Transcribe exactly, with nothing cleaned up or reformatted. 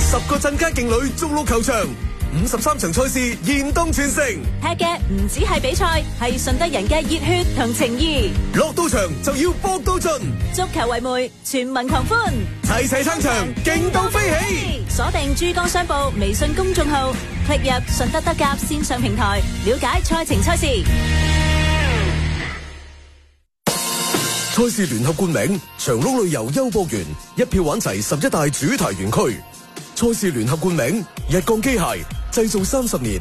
十個鎮街勁旅逐鹿球場，五十三場賽事現當全城。 踢嘅唔止係比賽，係順德人嘅熱血同情誼。 落到場就要搏到盡， 足球為媒，全民狂歡， 齊齊撐場，勁到飛起。 鎖定珠江商報微信公眾號，click入順德德甲線上平台，了解賽程賽事。 賽事聯合冠名長隆旅遊優博園，一票玩齊十一大主題園區。賽事聯合冠名日鋼機械，製造三十年。